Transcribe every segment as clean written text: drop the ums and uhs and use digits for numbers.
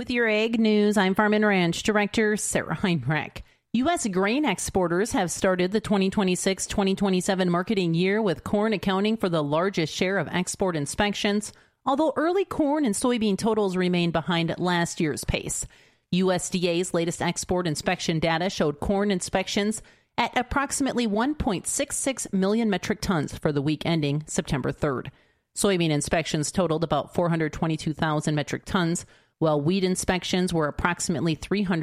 With your Ag News, I'm Farm and Ranch Director Sarah Heinrich. U.S. grain exporters have started the 2026-2027 marketing year with corn accounting for the largest share of export inspections, although early corn and soybean totals remain behind last year's pace. USDA's latest export inspection data showed corn inspections at approximately 1.66 million metric tons for the week ending September 3rd. Soybean inspections totaled about 422,000 metric tons, while wheat inspections were approximately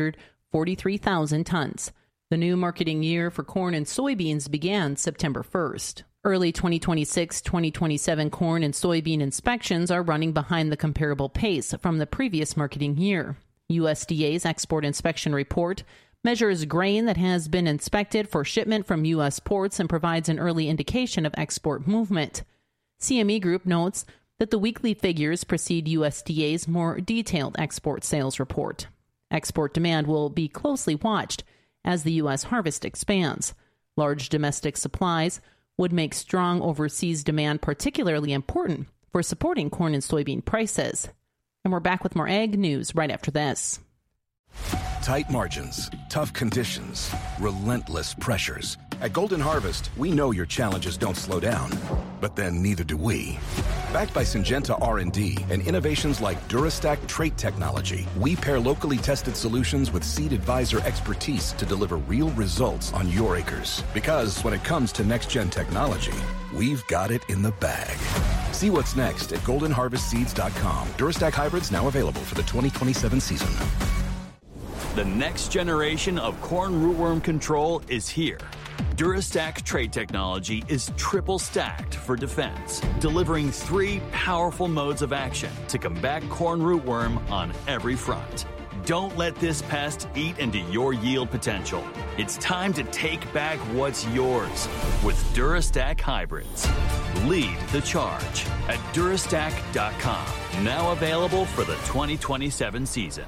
343,000 tons. The new marketing year for corn and soybeans began September 1st. Early 2026-2027 corn and soybean inspections are running behind the comparable pace from the previous marketing year. USDA's export inspection report measures grain that has been inspected for shipment from U.S. ports and provides an early indication of export movement. CME Group notes that the weekly figures precede USDA's more detailed export sales report. Export demand will be closely watched as the U.S. harvest expands. Large domestic supplies would make strong overseas demand particularly important for supporting corn and soybean prices. And we're back with more Ag News right after this. Tight margins, tough conditions, relentless pressures. At Golden Harvest, we know your challenges don't slow down, but then neither do we. Backed by Syngenta R&D and innovations like Durastack trait technology, we pair locally tested solutions with Seed Advisor expertise to deliver real results on your acres. Because when it comes to next-gen technology, we've got it in the bag. See what's next at goldenharvestseeds.com. Durastack hybrids now available for the 2027 season. The next generation of corn rootworm control is here. Durastack trait technology is triple stacked for defense, delivering 3 powerful modes of action to combat corn rootworm on every front. Don't let this pest eat into your yield potential. It's time to take back what's yours with Durastack hybrids. Lead the charge at Durastack.com. Now available for the 2027 season.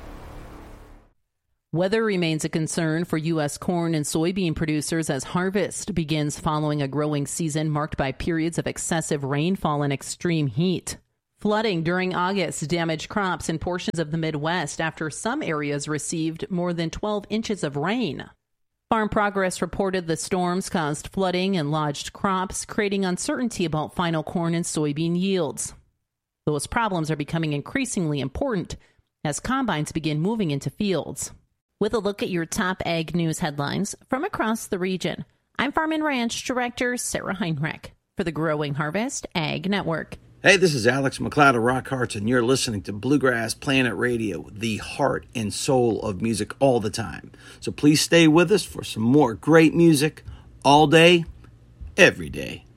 Weather remains a concern for U.S. corn and soybean producers as harvest begins following a growing season marked by periods of excessive rainfall and extreme heat. Flooding during August damaged crops in portions of the Midwest after some areas received more than 12 inches of rain. Farm Progress reported the storms caused flooding and lodged crops, creating uncertainty about final corn and soybean yields. Those problems are becoming increasingly important as combines begin moving into fields. With a look at your top Ag News headlines from across the region, I'm Farm and Ranch Director Sarah Heinrich for the Growing Harvest Ag Network. Hey, this is Alex McLeod of Rock Hearts, and you're listening to Bluegrass Planet Radio, the heart and soul of music all the time. So please stay with us for some more great music all day, every day.